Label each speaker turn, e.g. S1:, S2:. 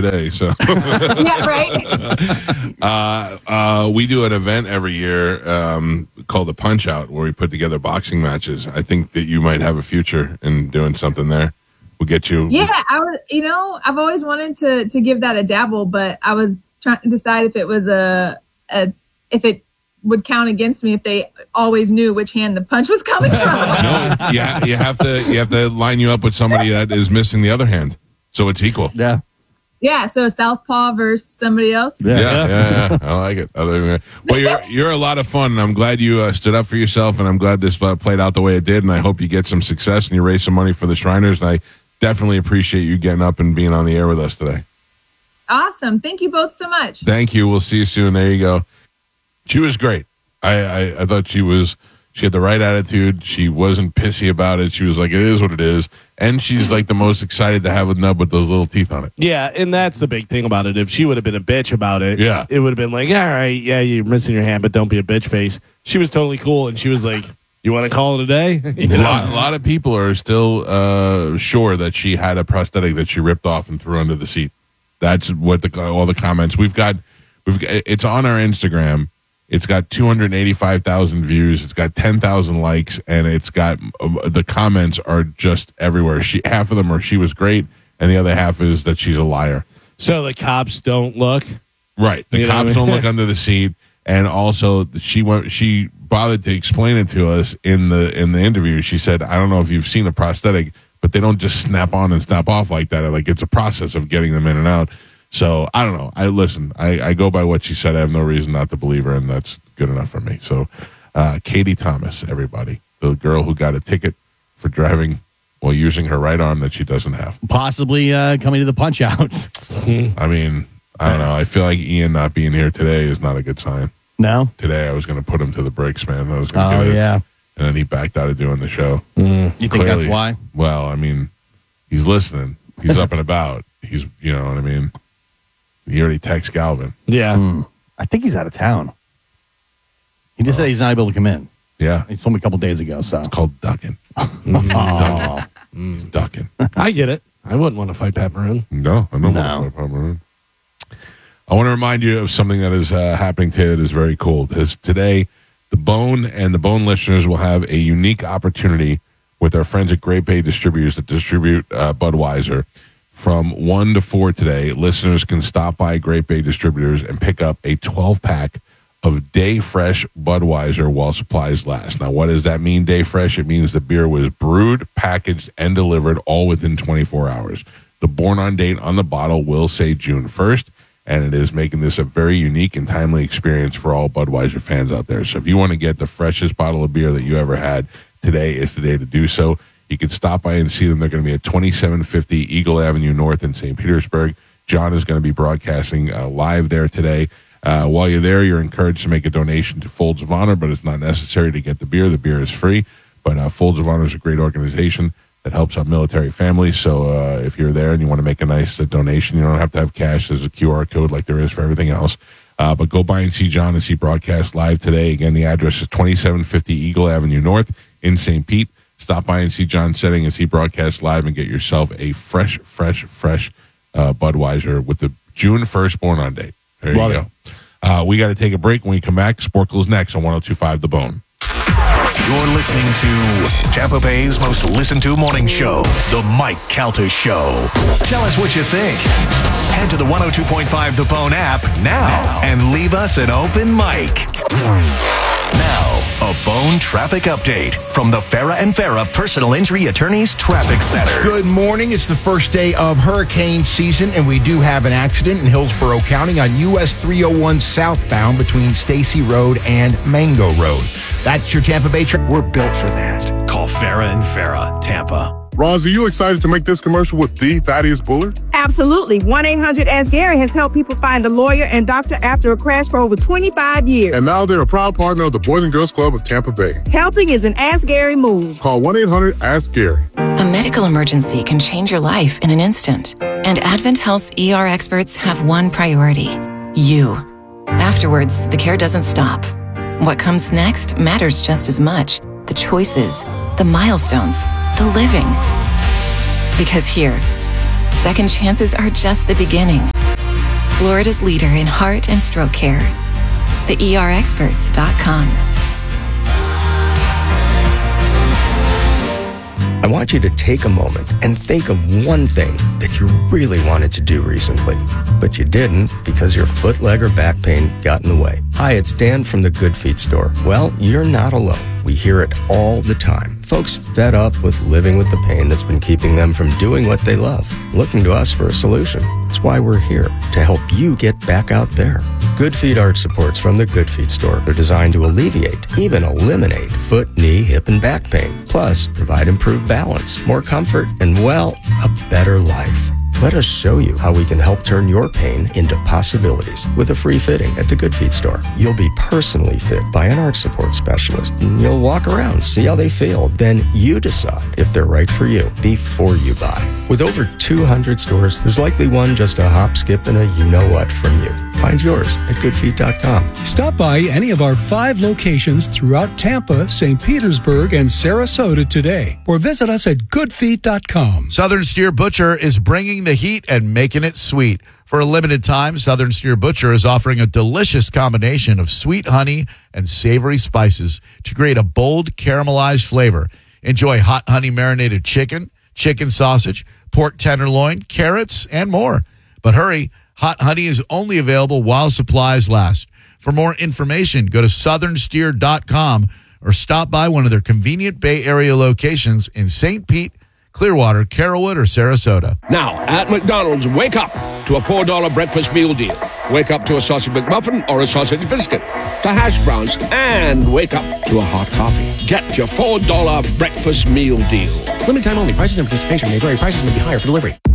S1: today. So
S2: Yeah, right.
S1: we do an event every year called the Punch Out, where we put together boxing matches. I think that you might have a future in doing something there. We'll get you.
S2: Yeah, I've always wanted to give that a dabble, but I was trying to decide if it was if it would count against me if they always knew which hand the punch was coming from.
S1: No, yeah, you have to line you up with somebody that is missing the other hand, so it's equal.
S3: Yeah.
S2: Yeah, so a southpaw versus somebody else.
S1: Yeah. I like it. Well, you're a lot of fun, and I'm glad you stood up for yourself, and I'm glad this played out the way it did, and I hope you get some success and you raise some money for the Shriners, and I definitely appreciate you getting up and being on the air with us today.
S2: Awesome. Thank you both so much.
S1: Thank you. We'll see you soon. There you go. She was great. I thought she had the right attitude. She wasn't pissy about it. She was like, it is what it is. And she's like the most excited to have a nub with those little teeth on it.
S4: Yeah, and that's the big thing about it. If she would have been a bitch about it, it would have been like, all right, yeah, you're missing your hand, but don't be a bitch face. She was totally cool, and she was like, you want to call it a day?
S1: A lot of people are still sure that she had a prosthetic that she ripped off and threw under the seat. That's what all the comments we've got. It's on our Instagram. It's got 285,000 views. It's got 10,000 likes, and it's got the comments are just everywhere. Half of them are she was great, and the other half is that she's a liar.
S4: So the cops don't look.
S1: Right, the cops don't look under the seat, and also she bothered to explain it to us in the interview. She said, "I don't know if you've seen a prosthetic, but they don't just snap on and snap off like that. Like it's a process of getting them in and out." So I don't know. I go by what she said. I have no reason not to believe her, and that's good enough for me. So Katie Thomas, everybody, the girl who got a ticket for driving while using her right arm that she doesn't have.
S3: Possibly coming to the Punch Out.
S1: I mean, I don't know. I feel like Ian not being here today is not a good sign.
S3: No?
S1: Today I was going to put him to the bricks, man. I was going to get it.
S3: Yeah.
S1: And then he backed out of doing the show.
S3: You think that's why?
S1: Well, I mean, he's listening. He's up and about. He's, you know what I mean? He already texted Galvin.
S4: Yeah.
S3: I think he's out of town. He just said he's not able to come in.
S1: Yeah.
S3: He told me a couple days ago. So
S1: it's called ducking. Ducking. He's ducking.
S4: I get it. I wouldn't want to fight Pat Maroon.
S1: No, I don't want to fight Pat Maroon. I want to remind you of something that is happening today that is very cool. Today, the Bone and the Bone listeners will have a unique opportunity with our friends at Great Bay Distributors that distribute Budweiser. From 1 to 4 today, listeners can stop by Great Bay Distributors and pick up a 12-pack of Day Fresh Budweiser while supplies last. Now, what does that mean, Day Fresh? It means the beer was brewed, packaged, and delivered all within 24 hours. The born-on date on the bottle will say June 1st, and it is making this a very unique and timely experience for all Budweiser fans out there. So if you want to get the freshest bottle of beer that you ever had, today is the day to do so. You can stop by and see them. They're going to be at 2750 Eagle Avenue North in St. Petersburg. John is going to be broadcasting live there today. While you're there, you're encouraged to make a donation to Folds of Honor, but it's not necessary to get the beer. The beer is free, but Folds of Honor is a great organization that helps out military families. So if you're there and you want to make a nice donation, you don't have to have cash. There's a QR code like there is for everything else. But go by and see John and see broadcast live today. Again, the address is 2750 Eagle Avenue North in St. Pete. Stop by and see John Setting as he broadcasts live and get yourself a fresh Budweiser with the June 1st born-on date. There you go. We got to take a break. When we come back, Sporkle's next on 102.5 The Bone.
S5: You're listening to Tampa Bay's most listened to morning show, The Mike Calta Show. Tell us what you think. Head to the 102.5 The Bone app now and leave us an open mic. Now, a Bone traffic update from the Farah and Farah Personal Injury Attorneys Traffic Center.
S6: Good morning. It's the first day of hurricane season, and we do have an accident in Hillsborough County on US 301 southbound between Stacy Road and Mango Road. That's your Tampa Bay trip.
S5: We're built for that. Call Farah and Farah, Tampa.
S7: Roz, are you excited to make this commercial with the Thaddeus Bullard?
S8: Absolutely. 1-800-ASK-GARY has helped people find a lawyer and doctor after a crash for over 25 years.
S7: And now they're a proud partner of the Boys and Girls Club of Tampa Bay.
S8: Helping is an Ask Gary move.
S7: Call 1-800-ASK-GARY.
S9: A medical emergency can change your life in an instant. And Advent Health's ER experts have one priority: you. Afterwards, the care doesn't stop. What comes next matters just as much. The choices, the milestones, the living. Because here, second chances are just the beginning. Florida's leader in heart and stroke care. TheERexperts.com.
S10: I want you to take a moment and think of one thing that you really wanted to do recently, but you didn't because your foot, leg, or back pain got in the way. Hi, it's Dan from the Good Feet store. Well, you're not alone. We hear it all the time. Folks fed up with living with the pain that's been keeping them from doing what they love, looking to us for a solution. That's why we're here, to help you get back out there. Good Feet arch supports from the Good Feet store are designed to alleviate, even eliminate, foot, knee, hip, and back pain. Plus, provide improved balance, more comfort, and, well, a better life. Let us show you how we can help turn your pain into possibilities with a free fitting at the Good Feet store. You'll be personally fit by an arch support specialist, and you'll walk around, see how they feel. Then you decide if they're right for you before you buy. With over 200 stores, there's likely one just a hop, skip, and a you-know-what from you. Find yours at goodfeet.com.
S11: Stop by any of our 5 locations throughout Tampa, St. Petersburg, and Sarasota today, or visit us at goodfeet.com.
S12: Southern Steer Butcher is bringing the heat and making it sweet. For a limited time, Southern Steer Butcher is offering a delicious combination of sweet honey and savory spices to create a bold caramelized flavor. Enjoy hot honey marinated chicken, chicken sausage, pork tenderloin, carrots, and more. But hurry, hot honey is only available while supplies last. For more information, go to southernsteer.com or stop by one of their convenient Bay Area locations in St. Pete, Clearwater, Carrollwood, or Sarasota.
S13: Now, at McDonald's, wake up to a $4 breakfast meal deal. Wake up to a sausage McMuffin or a sausage biscuit, to hash browns, and wake up to a hot coffee. Get your $4 breakfast meal deal.
S14: Limited time only. Prices and participation may vary. Prices may be higher for delivery.